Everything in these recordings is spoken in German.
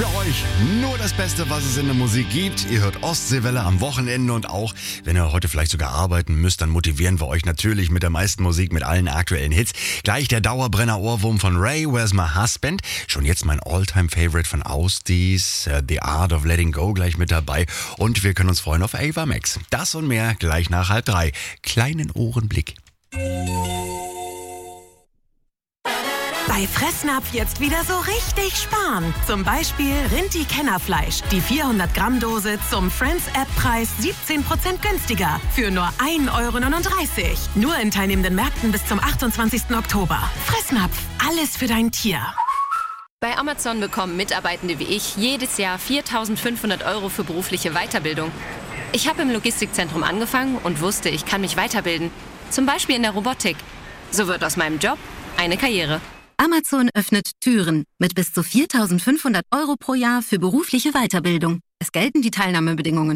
Für euch nur das Beste, was es in der Musik gibt. Ihr hört Ostseewelle am Wochenende und auch, wenn ihr heute vielleicht sogar arbeiten müsst, dann motivieren wir euch natürlich mit der meisten Musik, mit allen aktuellen Hits. Gleich der Dauerbrenner-Ohrwurm von Ray, Where's My Husband? Schon jetzt mein All-Time-Favorite von Austies, The Art of Letting Go gleich mit dabei. Und wir können uns freuen auf Ava Max. Das und mehr gleich nach 2:30. Kleinen Ohrenblick. Bei Fressnapf jetzt wieder so richtig sparen. Zum Beispiel Rinti-Kennerfleisch. Die 400-Gramm-Dose zum Friends-App-Preis 17% günstiger. Für nur 1,39 €. Nur in teilnehmenden Märkten bis zum 28. Oktober. Fressnapf. Alles für dein Tier. Bei Amazon bekommen Mitarbeitende wie ich jedes Jahr 4.500 € für berufliche Weiterbildung. Ich habe im Logistikzentrum angefangen und wusste, ich kann mich weiterbilden. Zum Beispiel in der Robotik. So wird aus meinem Job eine Karriere. Amazon öffnet Türen mit bis zu 4.500 € pro Jahr für berufliche Weiterbildung. Es gelten die Teilnahmebedingungen.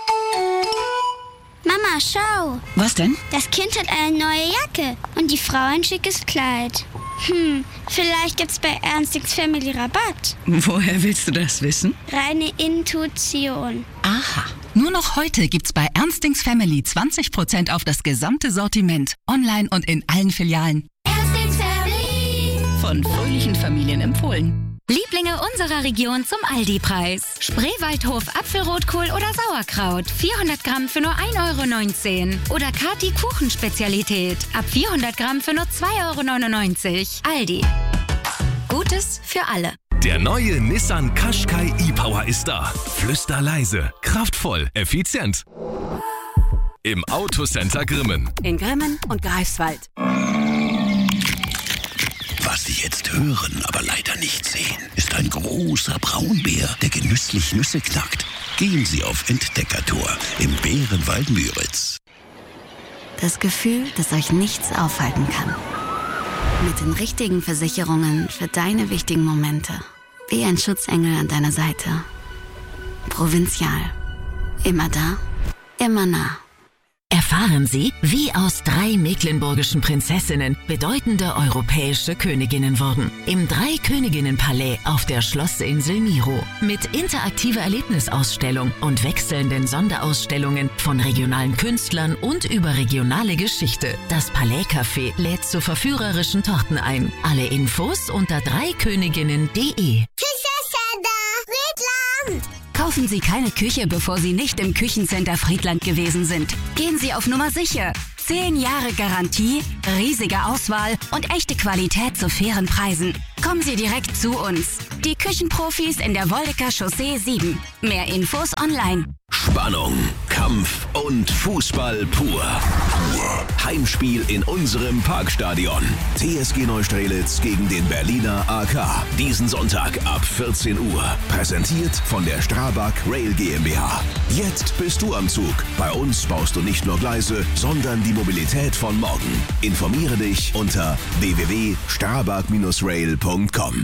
Mama, schau. Was denn? Das Kind hat eine neue Jacke und die Frau ein schickes Kleid. Vielleicht gibt's bei Ernstings Family Rabatt. Woher willst du das wissen? Reine Intuition. Aha. Nur noch heute gibt's bei Ernstings Family 20% auf das gesamte Sortiment. Online und in allen Filialen. Ernstings Family. Von fröhlichen Familien empfohlen. Lieblinge unserer Region zum Aldi-Preis. Spreewaldhof Apfelrotkohl oder Sauerkraut. 400 Gramm für nur 1,19 €. Oder Kati Kuchenspezialität. Ab 400 Gramm für nur 2,99 €. Aldi. Gutes für alle. Der neue Nissan Qashqai e-Power ist da. Flüsterleise, kraftvoll, effizient. Im Autocenter Grimmen. In Grimmen und Greifswald. Was Sie jetzt hören, aber leider nicht sehen, ist ein großer Braunbär, der genüsslich Nüsse knackt. Gehen Sie auf Entdeckertour im Bärenwald Müritz. Das Gefühl, dass euch nichts aufhalten kann. Mit den richtigen Versicherungen für deine wichtigen Momente. Wie ein Schutzengel an deiner Seite. Provinzial. Immer da, immer nah. Erfahren Sie, wie aus 3 mecklenburgischen Prinzessinnen bedeutende europäische Königinnen wurden. Im 3-Königinnen-Palais auf der Schlossinsel Miro. Mit interaktiver Erlebnisausstellung und wechselnden Sonderausstellungen von regionalen Künstlern und überregionale Geschichte. Das Palais-Café lädt zu verführerischen Torten ein. Alle Infos unter 3königinnen.de. Kaufen Sie keine Küche, bevor Sie nicht im Küchencenter Friedland gewesen sind. Gehen Sie auf Nummer sicher. 10 Jahre Garantie, riesige Auswahl und echte Qualität zu fairen Preisen. Kommen Sie direkt zu uns. Die Küchenprofis in der Woldecker Chaussee 7. Mehr Infos online. Spannung, Kampf und Fußball pur. Heimspiel in unserem Parkstadion. TSG Neustrelitz gegen den Berliner AK. Diesen Sonntag ab 14 Uhr. Präsentiert von der Strabag Rail GmbH. Jetzt bist du am Zug. Bei uns baust du nicht nur Gleise, sondern die Mobilität von morgen. Informiere dich unter www.strabag-rail.com.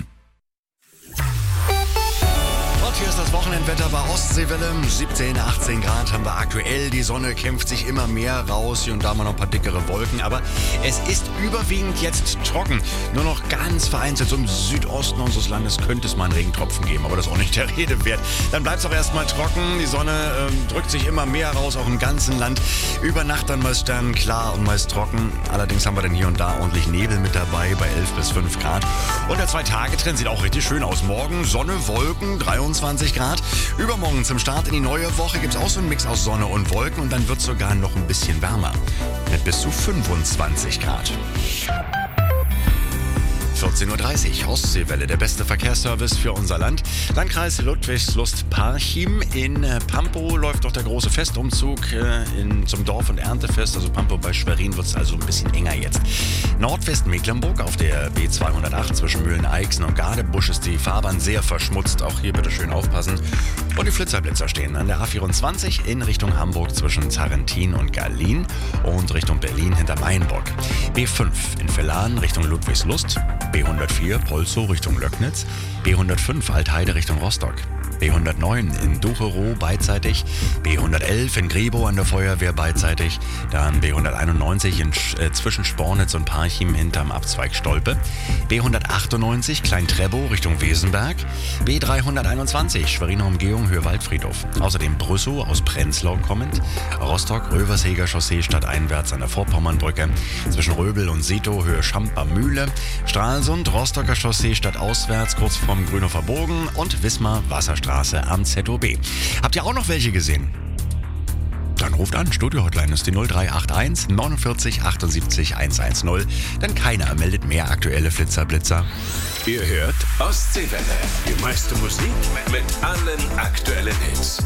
Hier ist das Wochenendwetter bei Ostseewelle. 17, 18 Grad haben wir aktuell. Die Sonne kämpft sich immer mehr raus. Hier und da mal noch ein paar dickere Wolken. Aber es ist überwiegend jetzt trocken. Nur noch ganz vereinzelt so im Südosten unseres Landes könnte es mal einen Regentropfen geben. Aber das ist auch nicht der Rede wert. Dann bleibt es auch erstmal trocken. Die Sonne drückt sich immer mehr raus, auch im ganzen Land. Über Nacht dann meist sternklar und meist trocken. Allerdings haben wir dann hier und da ordentlich Nebel mit dabei bei 11 bis 5 Grad. Und der 2-Tage-Trend sieht auch richtig schön aus. Morgen Sonne, Wolken, 23 Grad. Übermorgen zum Start in die neue Woche gibt es auch so einen Mix aus Sonne und Wolken und dann wird es sogar noch ein bisschen wärmer. Mit bis zu 25 Grad. 14:30 Uhr, Ostseewelle, der beste Verkehrsservice für unser Land. Landkreis Ludwigslust-Parchim. In Pampow läuft doch der große Festumzug zum Dorf- und Erntefest. Also Pampow bei Schwerin wird es also ein bisschen enger jetzt. Nordwestmecklenburg auf der B208 zwischen Mühlen-Eichsen und Gadebusch ist die Fahrbahn sehr verschmutzt. Auch hier bitte schön aufpassen. Und die Flitzerblitzer stehen an der A24 in Richtung Hamburg zwischen Zarentin und Garlin und Richtung Berlin hinter Mainburg. B5 in Villahn Richtung Ludwigslust. B104 Polzow Richtung Löcknitz, B105 Altheide Richtung Rostock, B109 in Ducherow beidseitig, B111 in Grebo an der Feuerwehr beidseitig, dann B191 zwischen Spornitz und Parchim hinterm Abzweig Stolpe, B198 Klein-Trebow Richtung Wesenberg, B321 Schweriner Umgehung Höhe Waldfriedhof. Außerdem Brüssow aus Prenzlau kommend, Rostock Röversheger Chaussee stadteinwärts an der Vorpommernbrücke, zwischen Röbel und Sito Höhe Schamper Mühle, Stralsund Rostocker Chaussee stadtauswärts kurz vorm Grünhofer Bogen und Wismar Wasserstraße am ZOB. Habt ihr auch noch welche gesehen? Dann ruft an, Studio-Hotline ist die 0381 49 78 110, denn keiner meldet mehr aktuelle Flitzer-Blitzer. Ihr hört Ostseewelle. Die meiste Musik mit allen aktuellen Hits.